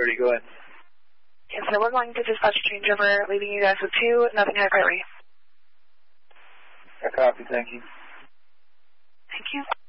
priority. Go ahead. Yes, so we're going to dispatch a changeover, leaving you guys with 2, nothing high priority. I copy, thank you. Thank you.